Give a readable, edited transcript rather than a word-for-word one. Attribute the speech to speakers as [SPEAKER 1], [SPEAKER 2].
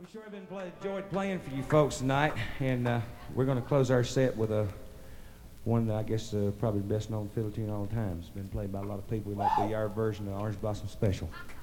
[SPEAKER 1] We sure have been enjoyed playing for you folks tonight, and we're going to close our set with one that I guess probably the best known fiddle tune of all time. It's been played by a lot of people. We like the our version of Orange Blossom Special.